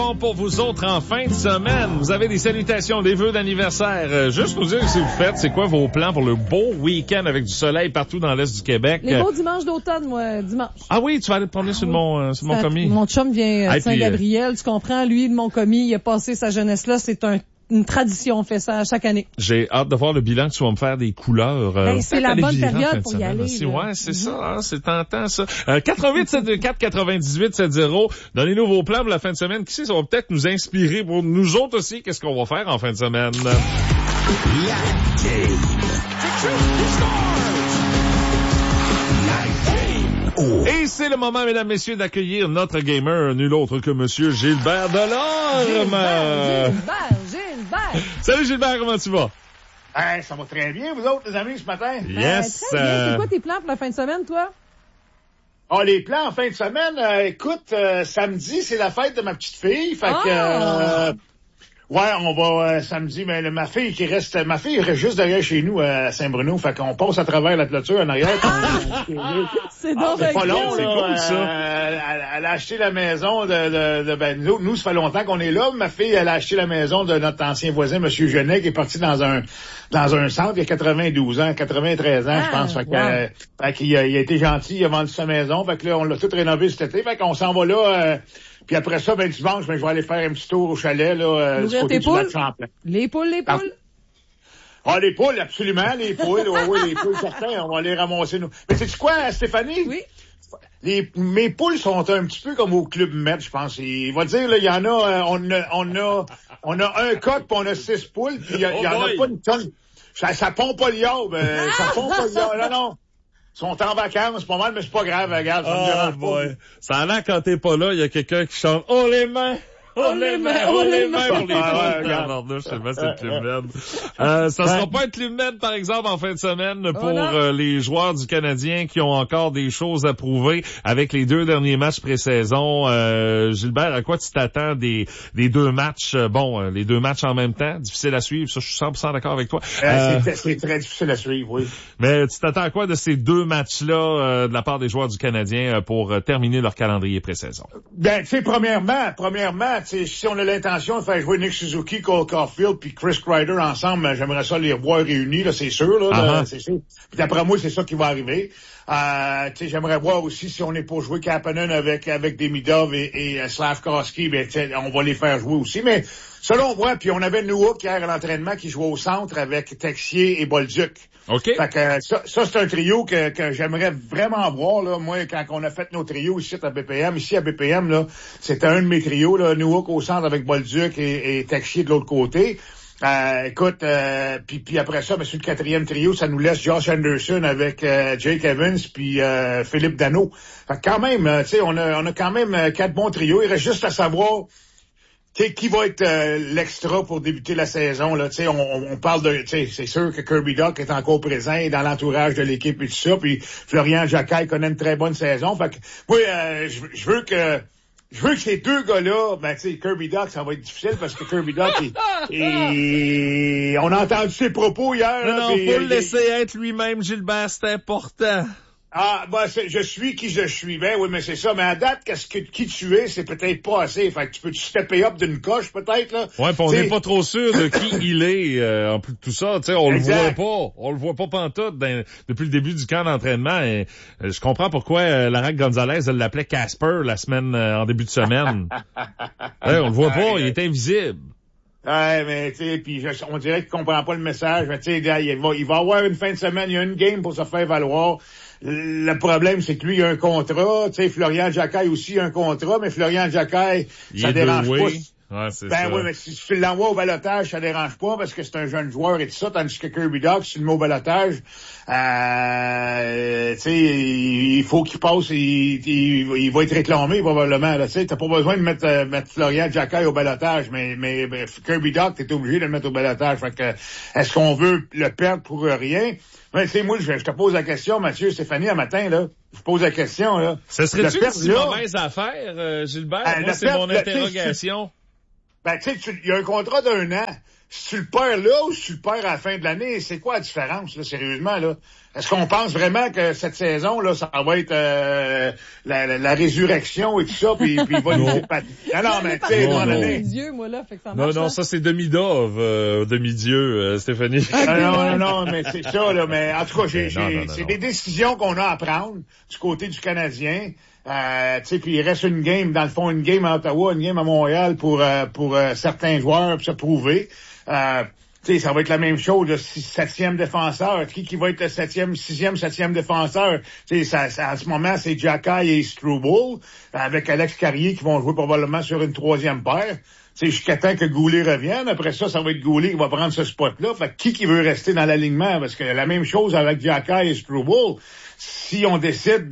Pour vous autres en fin de semaine, vous avez des salutations, des vœux d'anniversaire. Juste nous dire si vous faites, c'est quoi vos plans pour le beau week-end avec du soleil partout dans l'est du Québec. Les beaux dimanches d'automne, moi, dimanche. Ah oui, tu vas aller te promener sur mon commis. Mon chum vient de Saint-Gabriel, tu comprends, lui, de mon commis, il a passé sa jeunesse là, c'est une tradition, on fait ça chaque année. J'ai hâte de voir le bilan que tu vas me faire des couleurs. C'est la bonne période pour y aller. Ouais, c'est ça, hein, c'est tentant ça. 88-74-98-70, donnez-nous vos plans pour la fin de semaine. Qui sait, ça va peut-être nous inspirer pour nous autres aussi. Qu'est-ce qu'on va faire en fin de semaine? La game. Et c'est le moment, mesdames, messieurs, d'accueillir notre gamer, nul autre que monsieur Gilbert Delorme. Gilbert. Salut Gilbert, comment tu vas? Ça va très bien, vous autres, les amis, ce matin? Yes. Très bien. C'est quoi tes plans pour la fin de semaine, toi? Les plans en fin de semaine, écoute, samedi, c'est la fête de ma petite fille, fait que... Ouais, on va samedi, mais ma fille reste juste derrière chez nous à Saint-Bruno, fait qu'on passe à travers la clôture en arrière. C'est donc pas long, c'est cool, ça. Elle a acheté la maison nous, ça fait longtemps qu'on est là. Ma fille, elle a acheté la maison de notre ancien voisin, Monsieur Genet, qui est parti dans un centre il y a 93 ans, je pense. Fait qu'il a été gentil, il a vendu sa maison, fait que là, on l'a tout rénové cet été, fait qu'on s'en va là. Puis après ça, dimanche, je vais aller faire un petit tour au chalet, là, du côté du lac Champlain. Les poules. Les poules, absolument, les poules. Oui, les poules, certains, on va les ramasser, nous. Mais sais-tu quoi, Stéphanie? Oui. Mes poules sont un petit peu comme au Club Med, je pense. Il va dire, là, il y en a, on a un coq, puis on a 6 poules, puis il y en a pas une tonne. Ça pompe pas le yaube, ça pompe pas le yaube. Non. Ils sont en vacances, pas mal, mais c'est pas grave, regarde, ça me dérange pas. Ça a l'air quand t'es pas là, il y a quelqu'un qui chante « Oh les mains! » Oh les mains pour les poules. Ça sera pas un Club Med, par exemple, en fin de semaine pour les joueurs du Canadien qui ont encore des choses à prouver avec les 2 derniers matchs pré-saison. Gilbert, à quoi tu t'attends des 2 matchs? Les 2 matchs en même temps, difficile à suivre. Ça, je suis 100% d'accord avec toi. C'est très difficile à suivre, oui. Mais tu t'attends à quoi de ces 2 matchs-là de la part des joueurs du Canadien pour terminer leur calendrier pré-saison? Tu sais, premièrement, si on a l'intention de faire jouer Nick Suzuki, Cole Caulfield puis Chris Kreider ensemble, j'aimerais ça les revoir réunis, là, c'est sûr, là, c'est sûr. Puis d'après moi, c'est ça qui va arriver. J'aimerais voir aussi si on est pour jouer Kapanen avec Demidov et Slavkovski, on va les faire jouer aussi. Mais selon moi, puis on avait Newhook hier à l'entraînement qui jouait au centre avec Texier et Bolduc. OK. Fait que ça c'est un trio que j'aimerais vraiment voir, là. Moi, quand on a fait nos trios ici à BPM, là, c'était un de mes trios, là, Newhook au centre avec Bolduc et Texier de l'autre côté. Écoute, puis après ça, sur le 4e trio, ça nous laisse Josh Anderson avec Jake Evans puis Philippe Danault. Fait que quand même, on a quand même 4 bons trios. Il reste juste à savoir qui va être l'extra pour débuter la saison, là. On parle de, c'est sûr que Kirby Dach est encore présent et dans l'entourage de l'équipe et tout ça, puis Florian Jacquet connaît une très bonne saison. Fait que moi, je veux que ces 2 gars-là, Kirby Dach, ça va être difficile parce que Kirby Dach on a entendu ses propos hier. Non, faut le laisser être lui-même, Gilbert, c'est important. Je suis qui je suis. Ben oui, mais c'est ça. Mais à date, qui tu es, c'est peut-être pas assez. Fait que tu peux stepper up d'une coche, peut-être, là. Ouais, pis on n'est pas trop sûr de qui il est, en plus de tout ça. On le voit pas. On le voit pas pantoute depuis le début du camp d'entraînement. Et, je comprends pourquoi Laurent Gonzalez, elle l'appelait Casper la semaine, en début de semaine. On le voit pas, il est invisible. Ouais, mais puis on dirait qu'il comprend pas le message. Mais il va avoir une fin de semaine, il y a une game pour se faire valoir. Le problème, c'est que lui, il a un contrat. Florian Jacquet aussi a un contrat, mais Florian Jacquet, ça dérange pas. Ouais, c'est ça. Oui, mais si tu l'envoies au balotage, ça dérange pas parce que c'est un jeune joueur et tout ça, tandis que Kirby Dach, si tu le mets au balotage, il faut qu'il passe, il va être réclamé probablement. T'as pas besoin de mettre Florian Jacquet au balotage, mais Kirby Dach, t'es obligé de le mettre au balotage. Fait que, est-ce qu'on veut le perdre pour rien? Mais moi, je te pose la question, Mathieu, Stéphanie, un matin, là. Je pose la question, là. Ce serait-tu une si mauvaise affaire, Gilbert? Moi, c'est mon interrogation. Il y a un contrat d'1 an. si tu le perds là ou si tu le perds à la fin de l'année, c'est quoi la différence, là, sérieusement, là? Est-ce qu'on pense vraiment que cette saison, là, ça va être la résurrection et tout ça, puis il va nous épater? Non, mais tu sais, demi-dieu, moi, là, fait que ça marche. Non, ça c'est demi-dove, demi-dieu, Stéphanie. Non, mais c'est ça, là, mais en tout cas, c'est des décisions qu'on a à prendre du côté du Canadien. Tu sais, puis il reste une game, dans le fond, une game à Ottawa, une game à Montréal pour certains joueurs, pour se prouver. Tu sais, ça va être la même chose, le 7e défenseur. Qui va être le 7e défenseur? Tu sais, en ce moment, c'est Xhekaj et Struble, avec Alex Carrier qui vont jouer probablement sur une 3e paire. Tu sais, jusqu'à temps que Goulet revienne. Après ça va être Goulet qui va prendre ce spot-là. Fait que qui veut rester dans l'alignement? Parce que la même chose avec Xhekaj et Struble. Si on décide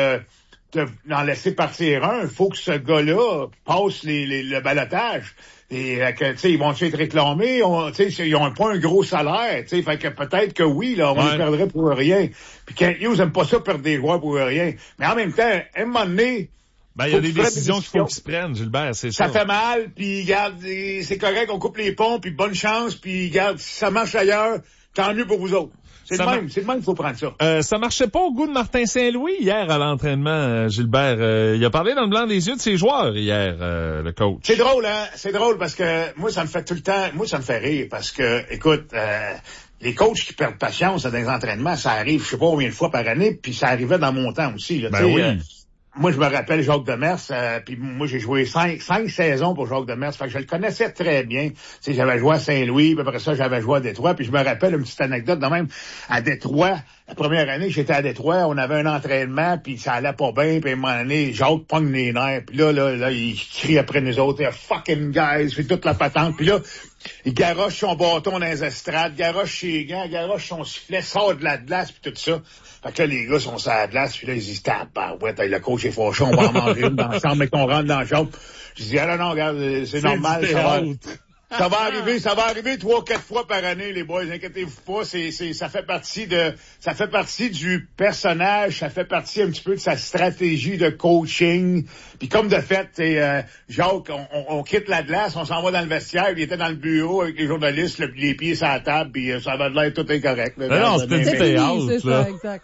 d'en laisser partir un, il faut que ce gars-là passe le balotage. Et tu sais, ils vont être réclamés, tu sais, ils ont pas un gros salaire, tu sais, fait que peut-être que oui, là, on les perdrait pour rien. Puis Kent Hughes aime pas ça perdre des joueurs pour rien. Mais en même temps, à un moment donné, il y a des décisions qu'il faut qu'ils se prennent, Gilbert, c'est ça. Ça fait mal, puis regarde, c'est correct, on coupe les ponts, puis bonne chance, puis regarde, si ça marche ailleurs, tant mieux pour vous autres. C'est le même qu'il faut prendre ça. Ça marchait pas au goût de Martin Saint-Louis hier à l'entraînement, Gilbert. Il a parlé dans le blanc des yeux de ses joueurs hier, le coach. C'est drôle, hein? C'est drôle parce que moi, ça me fait tout le temps, ça me fait rire parce que, écoute, les coachs qui perdent patience dans les entraînements, ça arrive, je sais pas combien de fois par année, puis ça arrivait dans mon temps aussi, là. Oui. Moi, je me rappelle Jacques Demers, puis moi, j'ai joué 5 saisons pour Jacques Demers, fait que je le connaissais très bien. Tu sais, j'avais joué à Saint-Louis, puis après ça, j'avais joué à Détroit, puis je me rappelle une petite anecdote, de même, à Détroit, la première année que j'étais à Détroit, on avait un entraînement, puis ça allait pas bien, puis à un moment donné, Jacques pogne les nerfs, puis là, il crie après nous autres, « fucking guys », fait toute la patente, puis là, il garoche son bâton dans les estrades, garoche ses gants, garoche son sifflet, sort de la glace, puis tout ça. Fait que là, les gars sont sur la glace, puis là, ils disent, le coach est fâché, on va en manger une dans la chambre, mais qu'on rentre dans la chambre. Je dis, non, regarde, c'est normal, ça va arriver 3-4 fois par année, les boys, inquiétez-vous pas, ça fait partie du personnage, ça fait partie un petit peu de sa stratégie de coaching. Puis comme de fait, Jacques, on quitte la glace, on s'en va dans le vestiaire, il était dans le bureau avec les journalistes, les pieds sur la table, puis ça va de l'air tout incorrect. Non, c'était du théâtre, c'est ça, exact.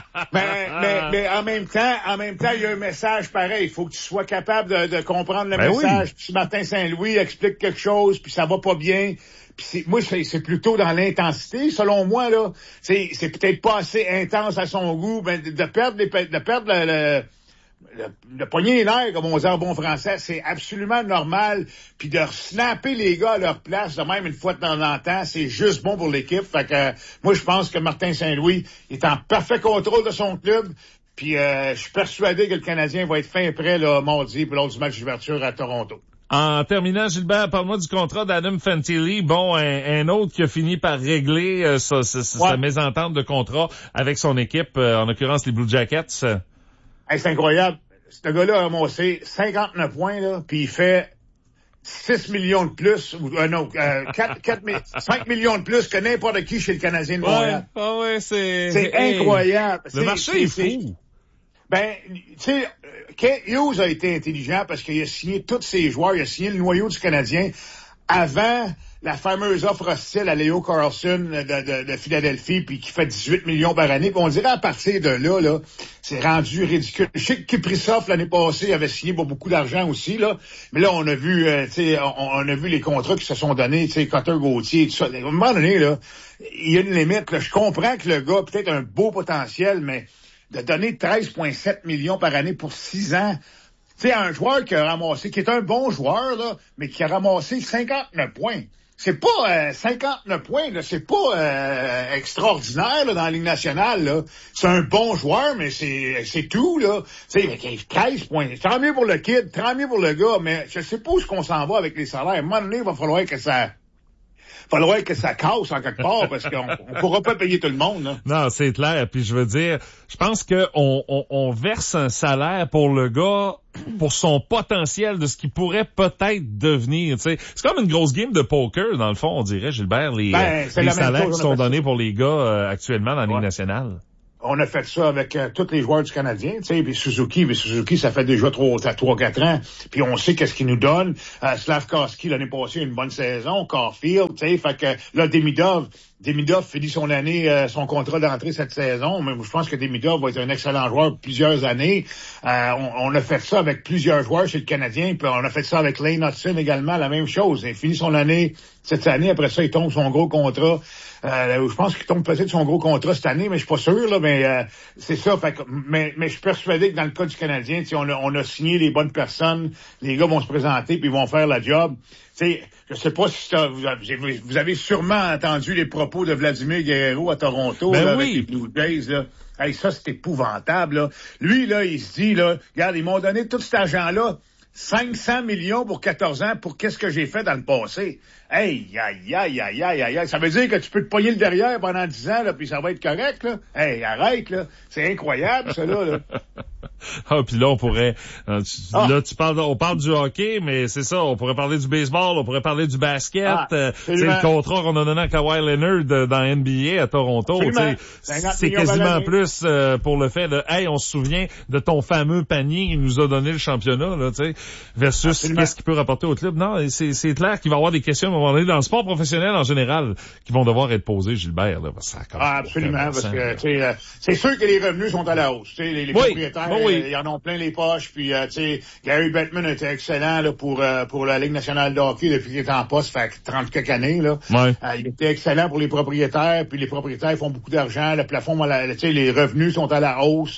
mais en même temps, il y a un message pareil. Il faut que tu sois capable de comprendre le message. Oui. Si Martin Saint-Louis explique quelque chose, puis ça va pas bien, puis moi, c'est plutôt dans l'intensité, selon moi, là. C'est peut-être pas assez intense à son goût, mais de perdre le poignet et l'air, comme on dit en bon français, c'est absolument normal. Puis de snapper les gars à leur place, de même une fois de temps en temps, c'est juste bon pour l'équipe. Fait que moi, je pense que Martin Saint-Louis est en parfait contrôle de son club. Puis je suis persuadé que le Canadien va être fin prêt là, mardi pour l'autre du match d'ouverture à Toronto. En terminant, Gilbert, parle-moi du contrat d'Adam Fantilli. Bon, un autre qui a fini par régler sa mésentente de contrat avec son équipe, en l'occurrence les Blue Jackets. Hey, c'est incroyable. Ce gars-là a ramassé 59 points, là, puis il fait 6 millions de plus, 5 millions de plus que n'importe qui chez le Canadien de Montréal. C'est incroyable. Le marché est fou. Ben, tu sais, Kent Hughes a été intelligent parce qu'il a signé tous ses joueurs, il a signé le noyau du Canadien avant la fameuse offre hostile à Leo Carlsson de Philadelphie, puis qui fait 18 millions par année. Puis on dirait à partir de là, c'est rendu ridicule. Je sais que Kaprizov, l'année passée, avait signé pour beaucoup d'argent aussi, là. Mais là, on a vu, on a vu les contrats qui se sont donnés, tu sais, Cotter Gauthier, tout ça. À un moment donné, là, il y a une limite, là. Je comprends que le gars a peut-être un beau potentiel, mais de donner 13,7 millions par année pour 6 ans, tu sais, un joueur qui a ramassé, qui est un bon joueur, là, mais qui a ramassé 59 points. C'est pas 59 points, là, c'est pas extraordinaire là, dans la Ligue nationale. Là. C'est un bon joueur, mais c'est tout. Là. Tu sais, 13 points. Tant mieux pour le kid, tant mieux pour le gars, mais je sais pas où est-ce qu'on s'en va avec les salaires. À un moment donné, il va falloir que ça casse en quelque part parce qu'on pourra pas payer tout le monde. Là. Non, c'est clair. Puis je veux dire, je pense que on verse un salaire pour le gars pour son potentiel de ce qu'il pourrait peut-être devenir. Tu sais, c'est comme une grosse game de poker dans le fond, on dirait, Gilbert, les salaires qui sont donnés pour les gars actuellement dans la Ligue nationale. on a fait ça avec tous les joueurs du Canadien, tu sais, puis Suzuki, ça fait déjà 3-4 ans, puis on sait qu'est-ce qu'il nous donne. Slavkovski, l'année passée, une bonne saison, Caulfield, tu sais, fait que là, Demidov finit son année, son contrat d'entrée cette saison, mais je pense que Demidov va être un excellent joueur plusieurs années. On a fait ça avec plusieurs joueurs chez le Canadien, puis on a fait ça avec Lane Hudson également, la même chose. Il finit son année cette année, après ça, il tombe son gros contrat. Je pense qu'il tombe peut-être son gros contrat cette année, mais je suis pas sûr, là, mais c'est ça. Fait que, mais je suis persuadé que dans le cas du Canadien, on a signé les bonnes personnes, les gars vont se présenter puis ils vont faire la job. T'sais, je sais pas si vous avez sûrement entendu les propos de Vladimir Guerrero à Toronto, ben là, oui. avec les Blue Jays, là. Hey, ça, c'est épouvantable, là. Lui, là, il se dit, là, regarde, ils m'ont donné tout cet argent-là, 500 millions pour 14 ans, pour qu'est-ce que j'ai fait dans le passé. Hey, aïe. Ça veut dire que tu peux te pogner le derrière pendant 10 ans, là, puis ça va être correct, là. Hey, arrête, là. C'est incroyable, ça, là. Ah, puis là, on pourrait... Là, on parle du hockey, mais c'est ça, on pourrait parler du baseball, on pourrait parler du basket. C'est le contrat qu'on a donné à Kawhi Leonard dans NBA à Toronto. C'est quasiment plus pour le fait de, hey, on se souvient de ton fameux panier qui nous a donné le championnat, là, tu sais, versus qu'est-ce qu'il peut rapporter au club. Non, c'est clair qu'il va y avoir des questions à un moment donné dans le sport professionnel en général qui vont devoir être posées, Gilbert. Là, absolument, parce que c'est sûr que les revenus sont à la hausse. Les propriétaires, ils en ont plein les poches. Puis, Gary Bettman était excellent là, pour la Ligue nationale de hockey depuis qu'il était en poste, fait 30 quelques années. Là. Ouais. Il était excellent pour les propriétaires, puis les propriétaires font beaucoup d'argent. Le plafond, les revenus sont à la hausse.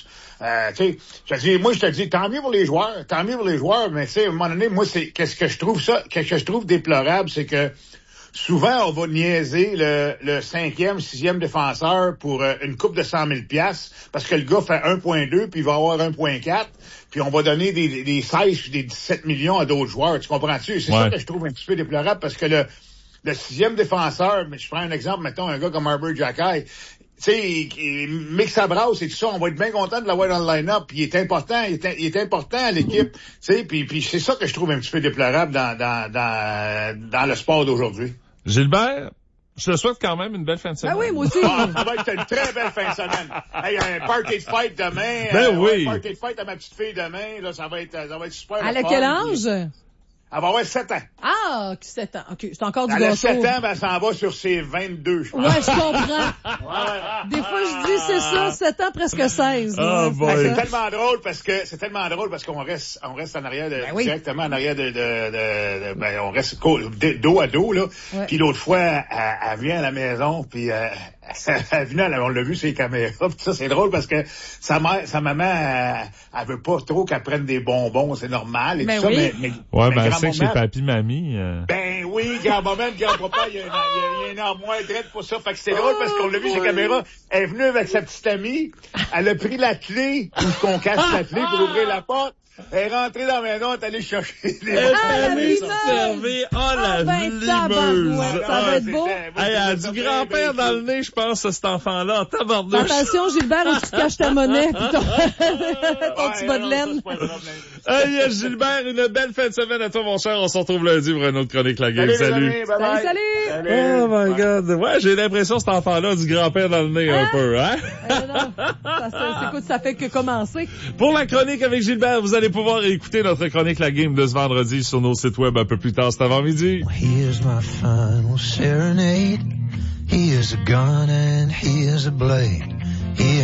Moi, je te dis, tant mieux pour les joueurs, mais à un moment donné, moi, qu'est-ce que je trouve déplorable, c'est que souvent, on va niaiser le 5e, 6e défenseur pour une coupe de 100 000 $, parce que le gars fait 1.2, puis il va avoir 1.4, puis on va donner des 16 des 17 millions à d'autres joueurs. Tu comprends-tu? C'est ça que je trouve un petit peu déplorable, parce que le 6e défenseur, mais je prends un exemple, mettons un gars comme Arbor Xhekaj, tu sais, mix sa brasse et tout ça, on va être bien content de l'avoir dans le line-up, puis il est important à l'équipe, tu sais, puis c'est ça que je trouve un petit peu déplorable dans le sport d'aujourd'hui. Gilbert, je te souhaite quand même une belle fin de semaine. Ah oui, moi aussi. Ça va être une très belle fin de semaine. Hey, un party de fight demain. Oui. Un party de fight à ma petite fille demain, là, ça va être super. Elle a quel âge? Elle va avoir 7 ans. Ah, 7 ans. OK, c'est encore du gâteau. Elle a 7 ans, ben, elle s'en va sur ses 22, je pense. Ouais, je comprends. Des fois, je dis, c'est ça, 7 ans, presque 16. Oh, c'est tellement drôle parce qu'on reste en arrière directement en arrière on reste dos à dos, là. Ouais. Puis l'autre fois, elle vient à la maison, puis elle venait, on l'a vu sur les caméras, pis ça, c'est drôle parce que sa maman, elle veut pas trop qu'elle prenne des bonbons, c'est normal, et tout ça, mais elle sait que c'est papy-mamie. Ben oui, grand-maman, grand-papa, il y a une armoire drette pour ça, fait que c'est drôle parce qu'on l'a vu sur les caméras, elle est venue avec sa petite amie, elle a pris la clé, ou qu'on casse la clé pour ouvrir la porte. Elle est rentrée dans la maison, elle est allée chercher des... Elle est allée s'observer. La limeuse. Ça va être beau. Elle a du grand-père dans le nez, je pense, cet enfant-là, en tabarnouche. Attention, Gilbert, où tu te caches ta monnaie pis ton petit bas de laine. Hey, Gilbert, une belle fin de semaine à toi, mon cher. On se retrouve lundi pour une autre chronique La Game. Salut. Salut. Oh my God. Ouais, j'ai l'impression que cet enfant-là a du grand-père dans le nez un peu, hein? Non. Écoute, ça fait que commencer. Pour la chronique avec Gilbert, vous allez pouvoir écouter notre chronique La Game de ce vendredi sur nos sites web un peu plus tard cet avant-midi. Here's my final serenade. He is a gun and he is a blade.